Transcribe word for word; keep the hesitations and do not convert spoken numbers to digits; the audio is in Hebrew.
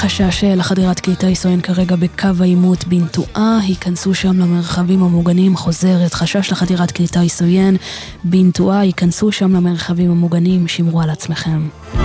חשש לחדירת כלי טיס עוין כרגע בקו העימות בנטועה, היכנסו שם למרחבים המוגנים, חוזרת, חשש לחדירת כלי טיס עוין בנטועה, היכנסו שם למרחבים המוגנים, שמרו על עצמכם.